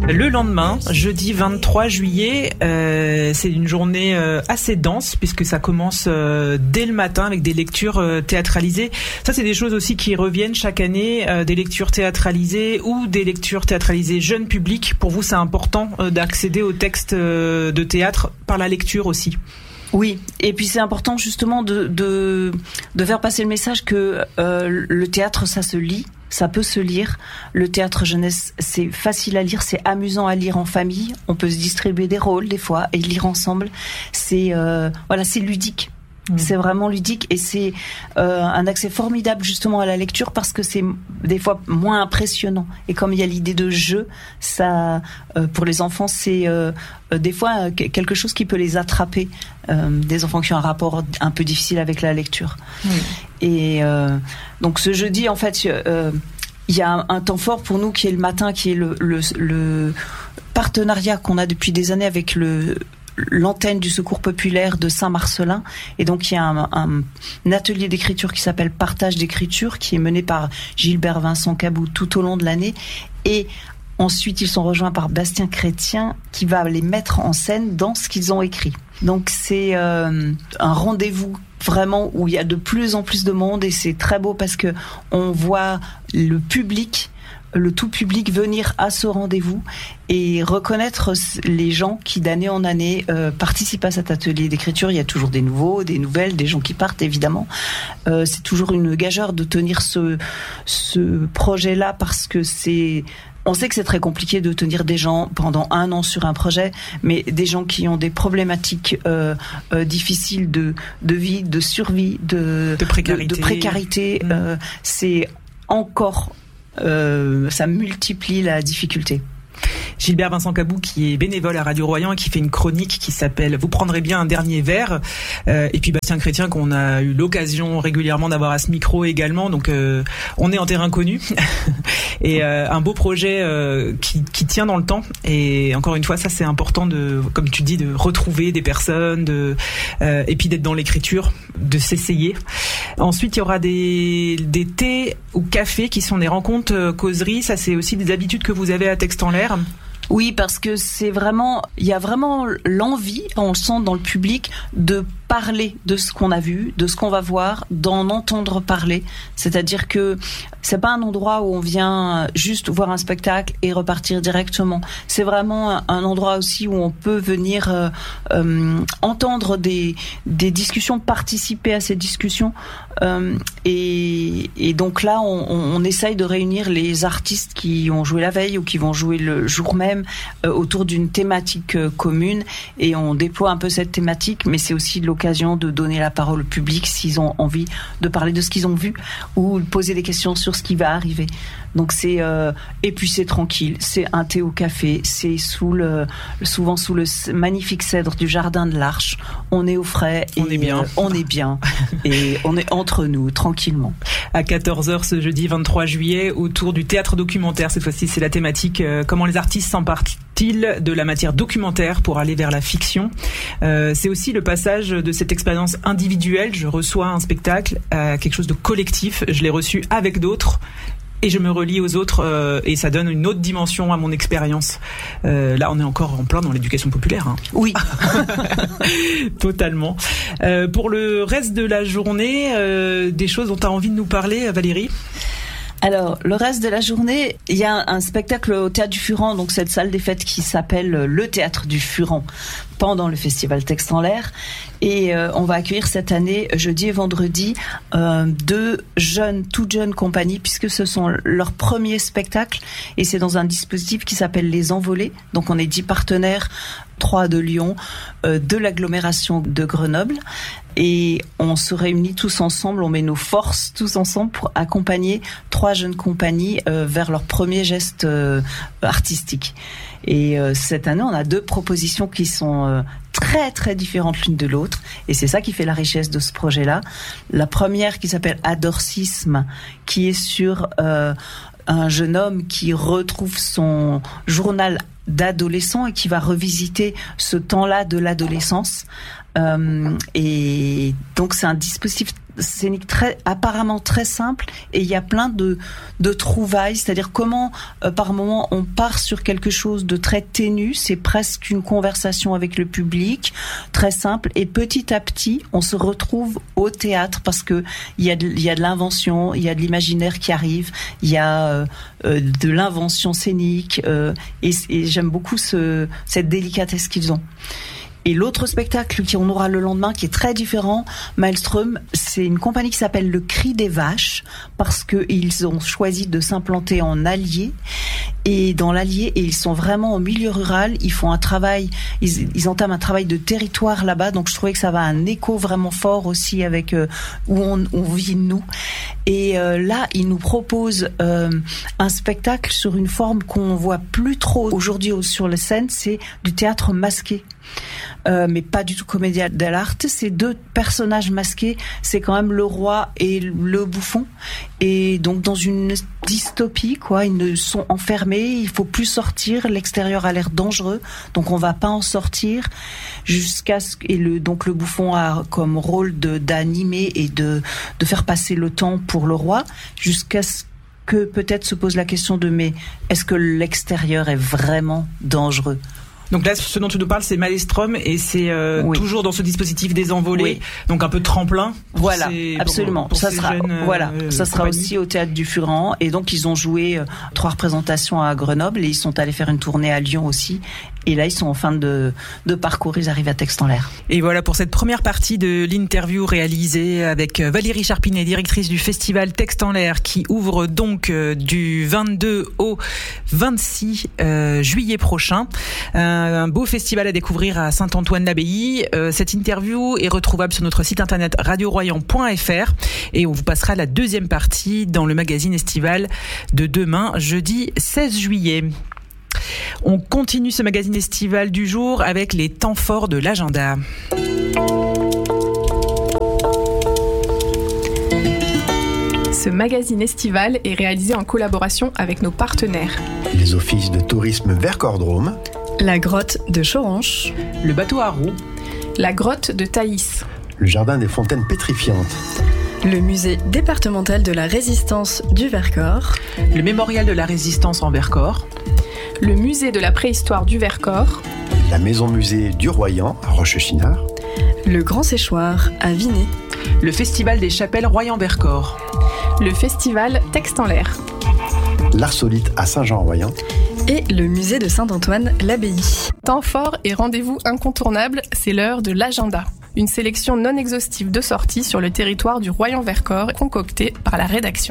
Le lendemain, jeudi 23 juillet, c'est une journée assez dense puisque ça commence dès le matin avec des lectures théâtralisées. Ça, c'est des choses aussi qui reviennent chaque année, des lectures théâtralisées ou des lectures théâtralisées jeunes publics. Pour vous, c'est important d'accéder aux textes de théâtre par la lecture aussi. Oui, et puis c'est important justement de faire passer le message que le théâtre, ça se lit. Ça peut se lire. Le théâtre jeunesse, c'est facile à lire, c'est amusant à lire en famille. On peut se distribuer des rôles des fois et lire ensemble. C'est c'est ludique. C'est vraiment ludique et c'est un accès formidable justement à la lecture parce que c'est des fois moins impressionnant. Et comme il y a l'idée de jeu, ça pour les enfants c'est des fois quelque chose qui peut les attraper. Des enfants qui ont un rapport un peu difficile avec la lecture. Et donc ce jeudi en fait il y a un temps fort pour nous qui est le matin, qui est le partenariat qu'on a depuis des années avec l'antenne du Secours populaire de Saint-Marcellin. Et donc, il y a un atelier d'écriture qui s'appelle Partage d'écriture, qui est mené par Gilbert Vincent Cabou tout au long de l'année. Et ensuite, ils sont rejoints par Bastien Chrétien, qui va les mettre en scène dans ce qu'ils ont écrit. Donc, c'est un rendez-vous vraiment où il y a de plus en plus de monde et c'est très beau parce que on voit le public, le tout public venir à ce rendez-vous et reconnaître les gens qui d'année en année participent à cet atelier d'écriture. Il y a toujours des nouveaux, des nouvelles, des gens qui partent évidemment. C'est toujours une gageure de tenir ce projet-là parce que on sait que c'est très compliqué de tenir des gens pendant 1 an sur un projet, mais des gens qui ont des problématiques difficiles de vie, de survie, de précarité, c'est encore ça multiplie la difficulté. Gilbert Vincent Cabou qui est bénévole à Radio Royan et qui fait une chronique qui s'appelle « Vous prendrez bien un dernier verre ». Et puis Bastien Chrétien qu'on a eu l'occasion régulièrement d'avoir à ce micro également. Donc on est en terrain connu. Et un beau projet qui tient dans le temps. Et encore une fois, ça c'est important comme tu dis, de retrouver des personnes, et puis d'être dans l'écriture, de s'essayer. Ensuite, il y aura des thés ou cafés qui sont des rencontres causeries. Ça c'est aussi des habitudes que vous avez à Texte en l'air. Oui, parce que il y a vraiment l'envie, on le sent dans le public, de parler de ce qu'on a vu, de ce qu'on va voir, d'en entendre parler. C'est-à-dire que c'est pas un endroit où on vient juste voir un spectacle et repartir directement. C'est vraiment un endroit aussi où on peut venir entendre des discussions, participer à ces discussions. Et donc là, on essaye de réunir les artistes qui ont joué la veille ou qui vont jouer le jour même autour d'une thématique commune. Et on déploie un peu cette thématique, mais c'est aussi l'occasion de donner la parole au public s'ils ont envie de parler de ce qu'ils ont vu ou de poser des questions sur ce qui va arriver. Donc et puis c'est tranquille, c'est un thé au café, c'est souvent sous le magnifique cèdre du jardin de l'Arche. On est au frais et on est bien et on est entre nous tranquillement. À 14h ce jeudi 23 juillet autour du théâtre documentaire. Cette fois-ci, c'est la thématique comment les artistes s'emparent-ils de la matière documentaire pour aller vers la fiction. C'est aussi le passage de cette expérience individuelle. Je reçois un spectacle à quelque chose de collectif. Je l'ai reçu avec d'autres. Et je me relie aux autres et ça donne une autre dimension à mon expérience. Là, on est encore en plein dans l'éducation populaire. Hein. Oui. Totalement. Pour le reste de la journée, des choses dont tu as envie de nous parler, Valérie ? Alors, le reste de la journée, il y a un spectacle au Théâtre du Furan, donc cette salle des fêtes qui s'appelle le Théâtre du Furan, pendant le festival Texte en l'air. Et on va accueillir cette année, jeudi et vendredi, 2 toutes jeunes compagnies, puisque ce sont leurs premiers spectacles. Et c'est dans un dispositif qui s'appelle Les Envolés. Donc on est 10 partenaires, 3 de Lyon, de l'agglomération de Grenoble. Et on se réunit tous ensemble, on met nos forces tous ensemble pour accompagner 3 jeunes compagnies vers leur premier geste artistique. Et cette année, on a 2 propositions qui sont très très différentes l'une de l'autre, et c'est ça qui fait la richesse de ce projet-là. La première qui s'appelle Adorcisme, qui est sur un jeune homme qui retrouve son journal d'adolescent et qui va revisiter ce temps-là de l'adolescence. Et donc c'est un dispositif scénique apparemment très simple, et il y a plein de trouvailles, c'est-à-dire comment par moment on part sur quelque chose de très ténu, c'est presque une conversation avec le public, très simple, et petit à petit on se retrouve au théâtre parce que il y a de l'invention, il y a de l'imaginaire qui arrive, il y a de l'invention scénique, et j'aime beaucoup cette délicatesse qu'ils ont. Et l'autre spectacle qu'on aura le lendemain, qui est très différent, Maelstrom, c'est une compagnie qui s'appelle Le Cri des Vaches, parce qu'ils ont choisi de s'implanter en Allier. Et dans l'Allier, et ils sont vraiment au milieu rural, ils font un travail, ils entament un travail de territoire là-bas, donc je trouvais que ça va un écho vraiment fort aussi avec où on vit nous. Et là, ils nous proposent un spectacle sur une forme qu'on voit plus trop aujourd'hui sur les scènes, c'est du théâtre masqué. Mais pas du tout comédia dell'arte, c'est deux personnages masqués, c'est quand même le roi et le bouffon, et donc dans une dystopie, quoi, ils sont enfermés, il faut plus sortir, l'extérieur a l'air dangereux, donc on va pas en sortir, jusqu'à ce que, donc le bouffon a comme rôle d'animer et de faire passer le temps pour le roi, jusqu'à ce que peut-être se pose la question de mais est-ce que l'extérieur est vraiment dangereux? Donc là, ce dont tu nous parles, c'est Maelstrom, et c'est oui. toujours dans ce dispositif des envolées, oui. Donc un peu tremplin. Voilà, absolument. Pour ça sera, ça sera aussi au Théâtre du Furan, et donc ils ont joué 3 représentations à Grenoble, et ils sont allés faire une tournée à Lyon aussi. Et là, ils sont en fin de parcours, ils arrivent à Texte-en-l'Air. Et voilà pour cette première partie de l'interview réalisée avec Valérie Charpinet, directrice du festival Texte-en-l'Air, qui ouvre donc du 22 au 26 juillet prochain. Un beau festival à découvrir à Saint-Antoine-l'Abbaye. Cette interview est retrouvable sur notre site internet radioroyan.fr, et on vous passera la deuxième partie dans le magazine estival de demain, jeudi 16 juillet. On continue ce magazine estival du jour avec les temps forts de l'agenda. Ce magazine estival est réalisé en collaboration avec nos partenaires. Les offices de tourisme Vercors-Drôme, la grotte de Choranche, le bateau à roues, la grotte de Thaïs, le jardin des fontaines pétrifiantes, le musée départemental de la résistance du Vercors, le mémorial de la résistance en Vercors, le musée de la préhistoire du Vercors, la maison-musée du Royan à Rochechinard, le Grand Séchoir à Vinay, le festival des chapelles Royan-Vercors, le festival Texte-en-l'Air, l'Arsolite à Saint-Jean-en-Royan et le musée de Saint-Antoine-l'Abbaye. Temps fort et rendez-vous incontournable, c'est l'heure de l'agenda. Une sélection non exhaustive de sorties sur le territoire du Royan-Vercors concoctée par la rédaction.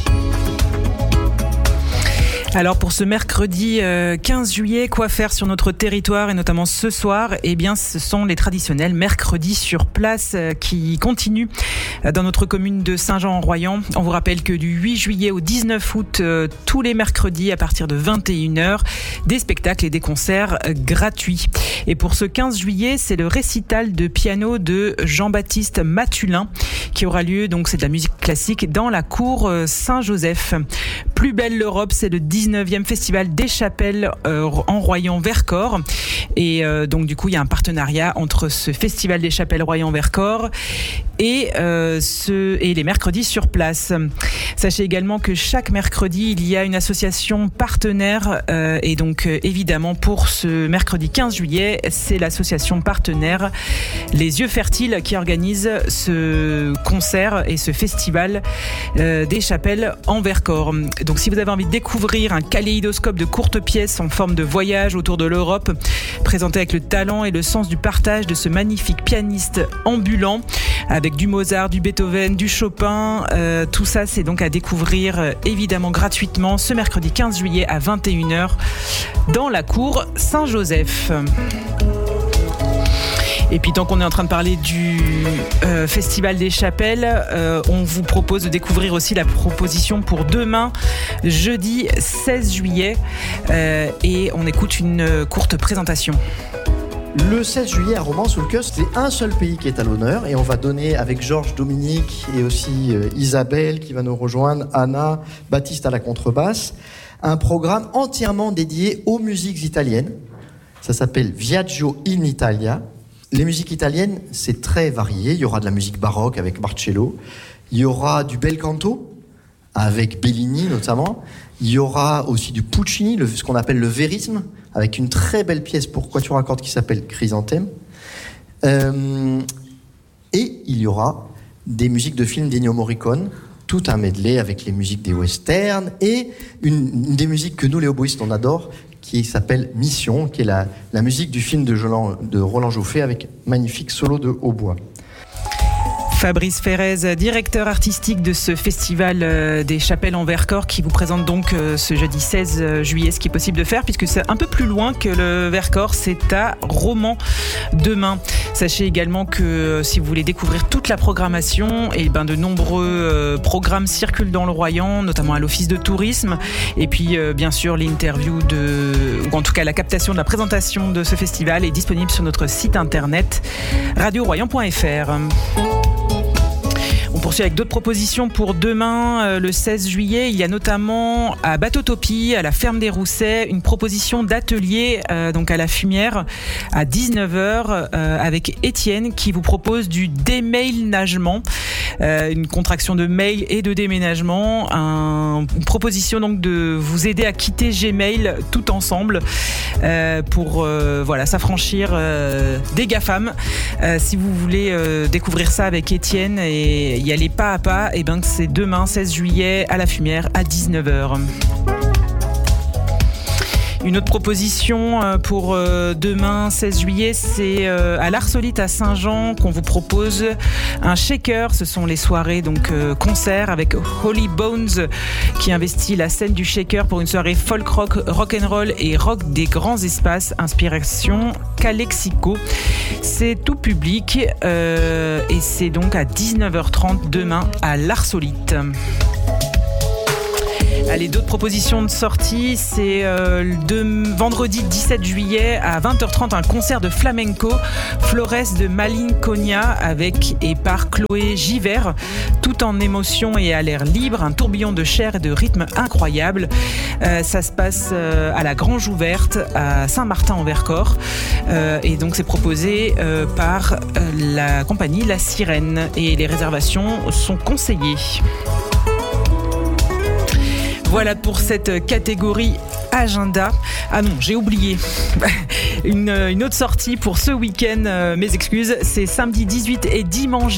Alors pour ce mercredi 15 juillet, quoi faire sur notre territoire et notamment ce soir? Eh bien, ce sont les traditionnels mercredis sur place qui continuent dans notre commune de Saint-Jean-en-Royan. On vous rappelle que du 8 juillet au 19 août, tous les mercredis à partir de 21h, des spectacles et des concerts gratuits. Et pour ce 15 juillet, c'est le récital de piano de Jean-Baptiste Matulin qui aura lieu, donc c'est de la musique classique, dans la cour Saint-Joseph. Plus belle l'Europe, c'est le 19e festival des chapelles en Royan-Vercors. Et donc du coup, il y a un partenariat entre ce festival des chapelles Royan-Vercors et les mercredis sur place. Sachez également que chaque mercredi, il y a une association partenaire et donc évidemment pour ce mercredi 15 juillet, c'est l'association partenaire Les Yeux Fertiles qui organise ce concert et ce festival des chapelles en Vercors. Donc si vous avez envie de découvrir un kaléidoscope de courtes pièces en forme de voyage autour de l'Europe, présenté avec le talent et le sens du partage de ce magnifique pianiste ambulant, avec du Mozart, du Beethoven, du Chopin, tout ça c'est donc à découvrir évidemment gratuitement ce mercredi 15 juillet à 21h dans la cour Saint-Joseph. Et puis tant qu'on est en train de parler du Festival des Chapelles, on vous propose de découvrir aussi la proposition pour demain, jeudi 16 juillet. Et on écoute une courte présentation. Le 16 juillet à Romans-sous-le-Coeur, c'est un seul pays qui est à l'honneur et on va donner avec Georges Dominique et aussi Isabelle qui va nous rejoindre, Anna, Baptiste à la contrebasse, un programme entièrement dédié aux musiques italiennes. Ça s'appelle Viaggio in Italia. Les musiques italiennes, c'est très varié. Il y aura de la musique baroque avec Marcello. Il y aura du bel canto avec Bellini notamment. Il y aura aussi du Puccini, ce qu'on appelle le vérisme, avec une très belle pièce pour quatuor à cordes qui s'appelle Chrysanthème. Et il y aura des musiques de films d'Ennio Morricone, tout un medley avec les musiques des westerns et une des musiques que nous, les oboïstes, on adore, qui s'appelle Mission, qui est la musique du film de Roland Jouffé avec magnifique solo de hautbois. Fabrice Ferrez, directeur artistique de ce festival des Chapelles en Vercors, qui vous présente donc ce jeudi 16 juillet, ce qui est possible de faire, puisque c'est un peu plus loin que le Vercors, c'est à Romans demain. Sachez également que si vous voulez découvrir toute la programmation, de nombreux programmes circulent dans le Royan, notamment à l'Office de tourisme, et puis bien sûr l'interview ou en tout cas la captation de la présentation de ce festival est disponible sur notre site internet radioroyan.fr. On poursuit avec d'autres propositions pour demain, le 16 juillet. Il y a notamment à Bateautopie, à la Ferme des Roussets, une proposition d'atelier donc à la Fumière à 19h avec Étienne qui vous propose du déménagement, une contraction de mail et de déménagement, une proposition donc de vous aider à quitter Gmail tout ensemble pour s'affranchir des GAFAM. Si vous voulez découvrir ça avec Étienne et y aller pas à pas, c'est demain 16 juillet à la Fumière à 19h. Une autre proposition pour demain 16 juillet, c'est à l'Arsolite à Saint-Jean qu'on vous propose un shaker. Ce sont les soirées donc concerts avec Holy Bones qui investit la scène du shaker pour une soirée folk rock, rock and roll et rock des grands espaces, inspiration Calexico. C'est tout public et c'est donc à 19h30 demain à l'Arsolite. Allez, d'autres propositions de sortie, c'est vendredi 17 juillet à 20h30 un concert de flamenco, Flores de Malinconia avec et par Chloé Givert, tout en émotion et à l'air libre, un tourbillon de chair et de rythme incroyable. Ça se passe à la Grange Ouverte à Saint-Martin-en-Vercors et donc c'est proposé par la compagnie La Sirène et les réservations sont conseillées. Voilà pour cette catégorie agenda. Ah non, j'ai oublié. Une autre sortie pour ce week-end, mes excuses, c'est samedi 18 et dimanche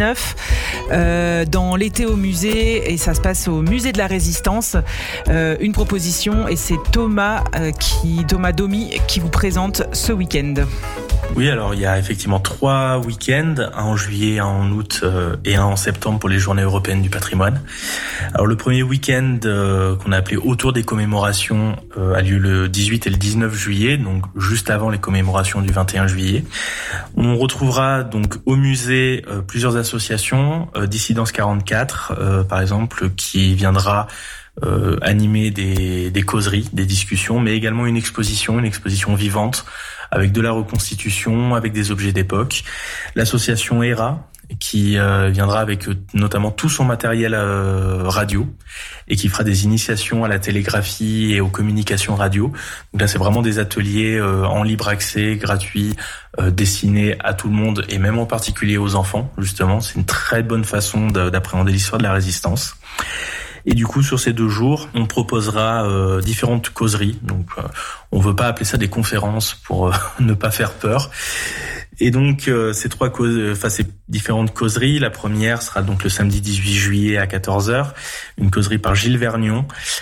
19 dans l'été au musée et ça se passe au musée de la Résistance. Une proposition et c'est Thomas Domi qui vous présente ce week-end. Oui, alors il y a effectivement 3 week-ends, un en juillet, un en août et un en septembre pour les Journées européennes du patrimoine. Alors le premier week-end qu'on a appelé Autour des commémorations a lieu le 18 et le 19 juillet, donc juste avant les commémorations du 21 juillet. On retrouvera donc au musée plusieurs associations, Dissidence 44 par exemple, qui viendra animer des causeries, des discussions, mais également une exposition vivante avec de la reconstitution, avec des objets d'époque. L'association ERA, qui viendra avec notamment tout son matériel radio et qui fera des initiations à la télégraphie et aux communications radio. Donc là, c'est vraiment des ateliers en libre accès, gratuits, destinés à tout le monde et même en particulier aux enfants, justement. C'est une très bonne façon d'appréhender l'histoire de la Résistance. Et du coup, sur ces 2 jours, on proposera différentes causeries. Donc, on veut pas appeler ça des conférences pour ne pas faire peur. Et donc, ces différentes causeries, la première sera donc le samedi 18 juillet à 14h, une causerie par Gilles Vergnon,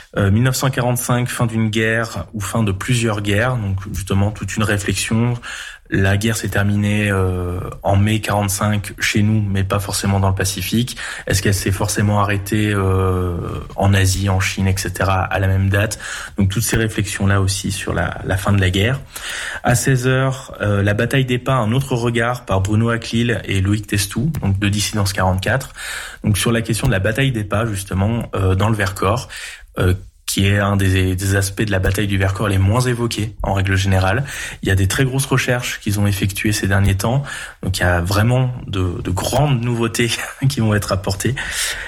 1945, fin d'une guerre ou fin de plusieurs guerres. Donc, justement, toute une réflexion. La guerre s'est terminée en mai 45 chez nous, mais pas forcément dans le Pacifique. Est-ce qu'elle s'est forcément arrêtée en Asie, en Chine, etc. à la même date? Donc toutes ces réflexions-là aussi sur la fin de la guerre. À 16h, la bataille des Pas, un autre regard par Bruno Aclil et Loïc Testou, donc de Dissidence 44. Donc sur la question de la bataille des Pas, justement, dans le Vercors, qui est un des aspects de la bataille du Vercors les moins évoqués en règle générale. Il y a des très grosses recherches qu'ils ont effectuées ces derniers temps, donc il y a vraiment de grandes nouveautés qui vont être apportées.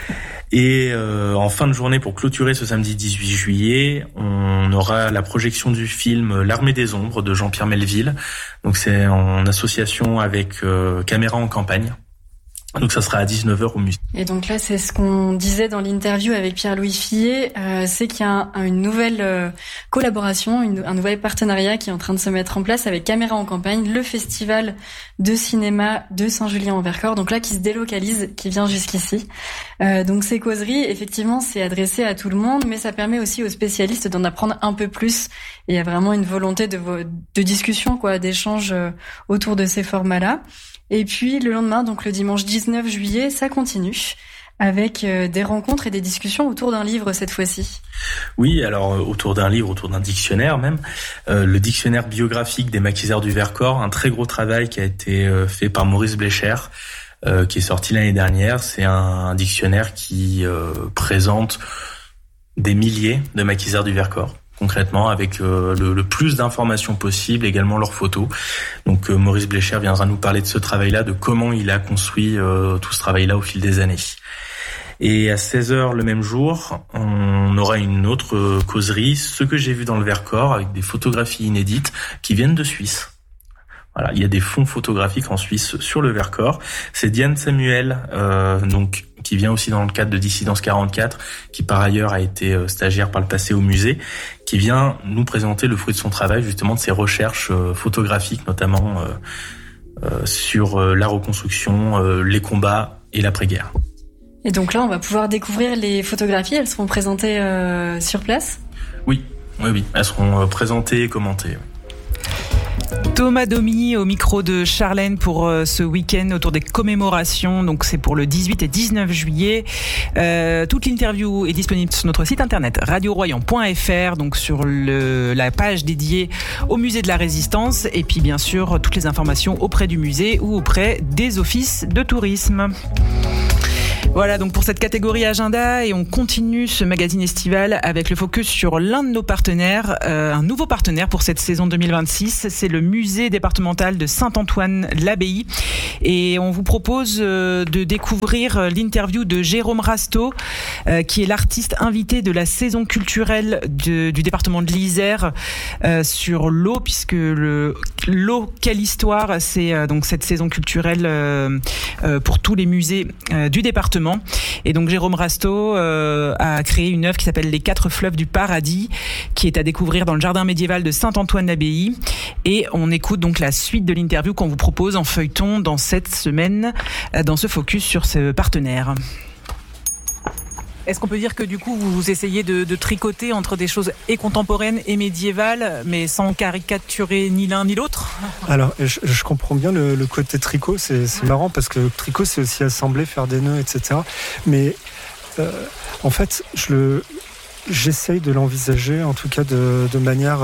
Et en fin de journée, pour clôturer ce samedi 18 juillet, on aura la projection du film L'Armée des Ombres de Jean-Pierre Melville. Donc c'est en association avec Caméra en campagne. Donc ça sera à 19h au musée. Et donc là, c'est ce qu'on disait dans l'interview avec Pierre-Louis Fillet, c'est qu'il y a une nouvelle collaboration, un nouvel partenariat qui est en train de se mettre en place avec Caméra en campagne, le festival de cinéma de Saint-Julien-en-Vercors, donc là qui se délocalise, qui vient jusqu'ici. Donc ces causeries, effectivement, c'est adressé à tout le monde, mais ça permet aussi aux spécialistes d'en apprendre un peu plus. Et il y a vraiment une volonté de discussion, d'échange autour de ces formats-là. Et puis le lendemain, donc le dimanche 19 juillet, ça continue avec des rencontres et des discussions autour d'un livre cette fois-ci. Oui, alors autour d'un livre, autour d'un dictionnaire même, le dictionnaire biographique des maquisards du Vercors, un très gros travail qui a été fait par Maurice Blecher, qui est sorti l'année dernière. C'est un dictionnaire qui présente des milliers de maquisards du Vercors, concrètement, avec le plus d'informations possible, également leurs photos. Donc Maurice Blecher viendra nous parler de ce travail-là, de comment il a construit tout ce travail-là au fil des années. Et à 16h le même jour, on aura une autre causerie, ce que j'ai vu dans le Vercors, avec des photographies inédites qui viennent de Suisse. Voilà, il y a des fonds photographiques en Suisse sur le Vercors. C'est Diane Samuel, qui vient aussi dans le cadre de Dissidence 44, qui par ailleurs a été stagiaire par le passé au musée, qui vient nous présenter le fruit de son travail, justement de ses recherches photographiques, notamment sur la reconstruction, les combats et l'après-guerre. Et donc là, on va pouvoir découvrir les photographies. Elles seront présentées sur place ? Oui. Elles seront présentées et commentées. Thomas Domi au micro de Charlène pour ce week-end autour des commémorations. Donc c'est pour le 18 et 19 juillet. Toute l'interview est disponible sur notre site internet radioroyan.fr, donc sur la page dédiée au musée de la Résistance, et puis bien sûr toutes les informations auprès du musée ou auprès des offices de tourisme. Voilà donc pour cette catégorie agenda, et on continue ce magazine estival avec le focus sur l'un de nos partenaires, un nouveau partenaire pour cette saison 2026, c'est le musée départemental de Saint-Antoine-l'Abbaye, et on vous propose de découvrir l'interview de Jérôme Rasteau, qui est l'artiste invité de la saison culturelle du département de l'Isère sur l'eau, puisque l'eau, quelle histoire, c'est donc cette saison culturelle pour tous les musées du département. Et donc Jérôme Rasteau a créé une œuvre qui s'appelle Les 4 fleuves du paradis, qui est à découvrir dans le jardin médiéval de Saint-Antoine-l'Abbaye. Et on écoute donc la suite de l'interview qu'on vous propose en feuilleton dans cette semaine, dans ce focus sur ce partenaire. Est-ce qu'on peut dire que du coup vous essayez de tricoter entre des choses et contemporaines et médiévales, mais sans caricaturer ni l'un ni l'autre ? Alors je comprends bien le côté tricot, c'est marrant parce que le tricot c'est aussi assembler, faire des nœuds, etc. Mais en fait j'essaye de l'envisager en tout cas de manière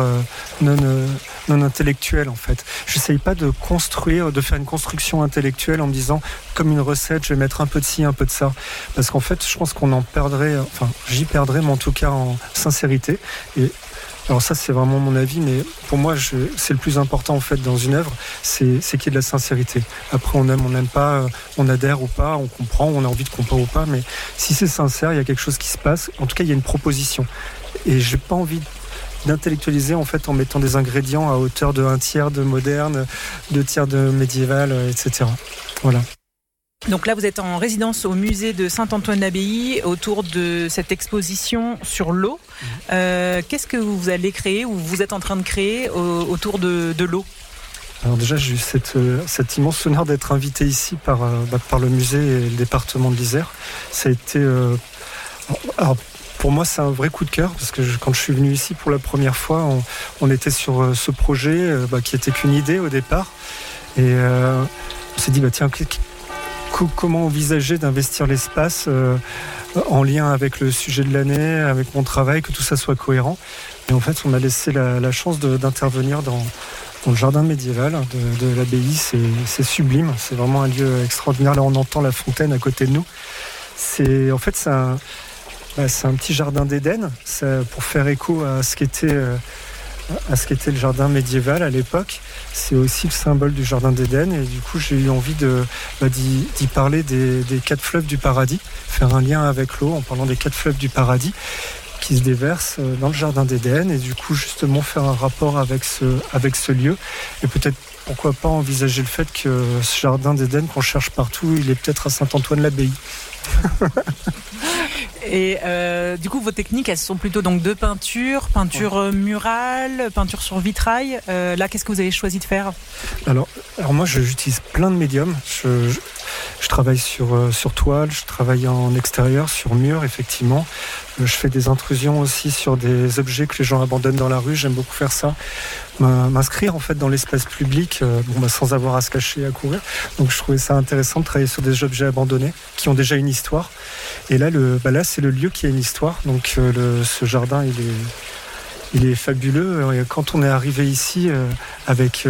non intellectuelle en fait. J'essaye pas de faire une construction intellectuelle en me disant comme une recette, je vais mettre un peu de ci, un peu de ça. Parce qu'en fait, je pense qu'on en perdrait, j'y perdrais, mais en tout cas en sincérité. Et alors ça, c'est vraiment mon avis, mais pour moi, c'est le plus important en fait dans une œuvre, c'est qu'il y ait de la sincérité. Après, on aime, on n'aime pas, on adhère ou pas, on comprend, on a envie de comprendre ou pas, mais si c'est sincère, il y a quelque chose qui se passe. En tout cas, il y a une proposition. Et j'ai pas envie d'intellectualiser en fait en mettant des ingrédients à hauteur de 1/3 de moderne, 2/3 de médiéval, etc. Voilà. Donc là, vous êtes en résidence au musée de Saint-Antoine-l'Abbaye autour de cette exposition sur l'eau. Qu'est-ce que vous allez créer ou vous êtes en train de créer autour de l'eau ? Alors déjà, j'ai eu cet immense honneur d'être invité ici par le musée et le département de l'Isère. Ça a été... alors, pour moi, c'est un vrai coup de cœur parce que quand je suis venu ici pour la première fois, on était sur ce projet qui était qu'une idée au départ. Et on s'est dit, tiens, comment envisager d'investir l'espace en lien avec le sujet de l'année, avec mon travail, que tout ça soit cohérent. Et en fait, on m'a laissé la chance d'intervenir dans le jardin médiéval de l'abbaye. C'est sublime, c'est vraiment un lieu extraordinaire. Là, on entend la fontaine à côté de nous. C'est un petit jardin d'Éden, pour faire écho à ce qu'était à ce qu'était le jardin médiéval à l'époque. C'est aussi le symbole du jardin d'Éden, et du coup j'ai eu envie d'y parler des 4 fleuves du paradis, faire un lien avec l'eau en parlant des 4 fleuves du paradis qui se déversent dans le jardin d'Éden, et du coup justement faire un rapport avec ce lieu, et peut-être pourquoi pas envisager le fait que ce jardin d'Éden qu'on cherche partout, il est peut-être à Saint-Antoine-l'Abbaye. Et du coup, vos techniques, elles sont plutôt donc de peinture murale, peinture sur vitrail. Là, qu'est-ce que vous avez choisi de faire ? Alors moi, j'utilise plein de médiums. Je travaille sur toile, je travaille en extérieur, sur mur, effectivement. Je fais des intrusions aussi sur des objets que les gens abandonnent dans la rue. J'aime beaucoup faire ça. M'inscrire en fait dans l'espace public, sans avoir à se cacher et à courir. Donc je trouvais ça intéressant de travailler sur des objets abandonnés qui ont déjà une histoire. Et là, c'est le lieu qui a une histoire. Donc ce jardin, il est fabuleux. Et quand on est arrivé ici avec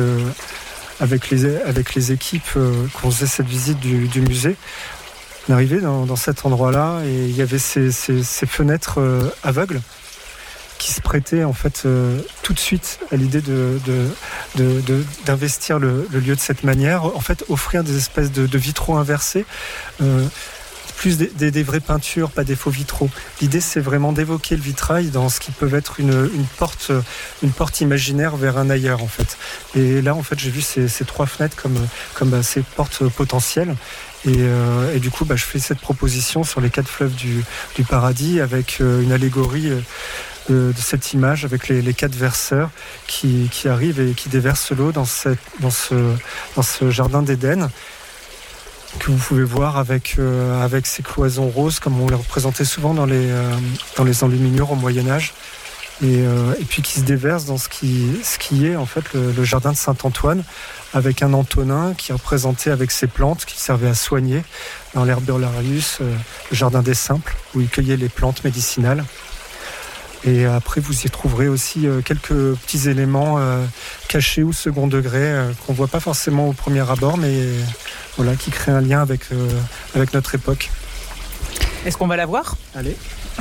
les équipes qu'on faisait cette visite du musée, on est arrivé dans cet endroit-là et il y avait ces fenêtres aveugles qui se prêtaient en fait tout de suite à l'idée d'investir le lieu de cette manière, en fait offrir des espèces de vitraux inversés, plus des vraies peintures, pas des faux vitraux. L'idée, c'est vraiment d'évoquer le vitrail dans ce qui peut être une porte imaginaire vers un ailleurs, en fait. Et là, en fait, j'ai vu ces 3 fenêtres comme ces portes potentielles. Et du coup, je fais cette proposition sur les 4 fleuves du paradis avec une allégorie de cette image avec les 4 verseurs qui arrivent et qui déversent l'eau dans ce jardin d'Éden, que vous pouvez voir avec ces cloisons roses comme on les représentait souvent dans les enluminures au Moyen-Âge, et puis qui se déverse dans ce qui est en fait le jardin de Saint-Antoine, avec un Antonin qui est représenté avec ses plantes qui servaient à soigner, dans l'Herbolarius, le jardin des simples, où il cueillait les plantes médicinales. Et après, vous y trouverez aussi quelques petits éléments cachés ou second degré qu'on ne voit pas forcément au premier abord, mais voilà, qui créent un lien avec notre époque. Est-ce qu'on va la voir ? Allez.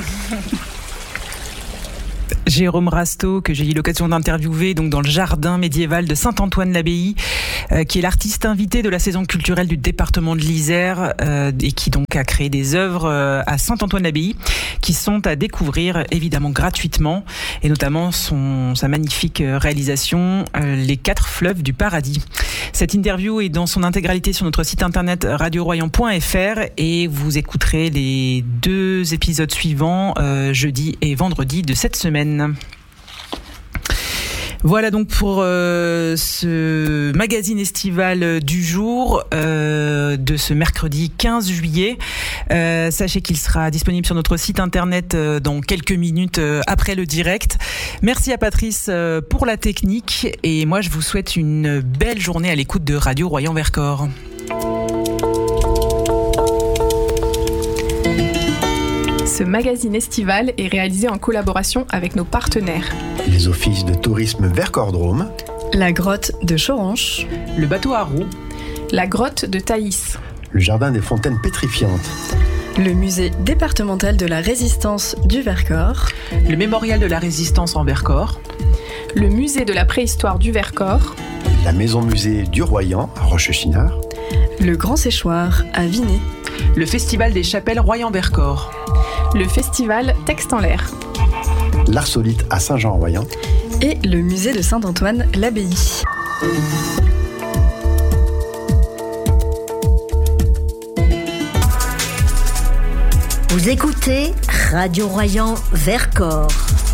Jérôme Rasteau, que j'ai eu l'occasion d'interviewer donc dans le jardin médiéval de Saint-Antoine-l'Abbaye, qui est l'artiste invité de la saison culturelle du département de l'Isère, et qui donc a créé des œuvres à Saint-Antoine-l'Abbaye qui sont à découvrir évidemment gratuitement, et notamment sa magnifique réalisation Les 4 fleuves du paradis. Cette interview est dans son intégralité sur notre site internet radioroyan.fr, et vous écouterez les 2 épisodes suivants jeudi et vendredi de cette semaine. Voilà donc pour ce magazine estival du jour de ce mercredi 15 juillet. Sachez qu'il sera disponible sur notre site internet dans quelques minutes après le direct. Merci à Patrice pour la technique, et moi je vous souhaite une belle journée à l'écoute de Radio Royan-Vercors. Ce magazine estival est réalisé en collaboration avec nos partenaires. Les offices de tourisme Vercors-Drôme, la grotte de Choranche, le bateau à roues, la grotte de Thaïs, le jardin des fontaines pétrifiantes, le musée départemental de la résistance du Vercors, le mémorial de la résistance en Vercors, le musée de la préhistoire du Vercors, la maison musée du Royan à Rochechinard, le Grand Séchoir à Vinay, le festival des chapelles Royan-Vercors, le festival Texte en l'air, l'Arsolite à Saint-Jean-en-Royan et le musée de Saint-Antoine-l'Abbaye. Vous écoutez Radio Royan Vercors.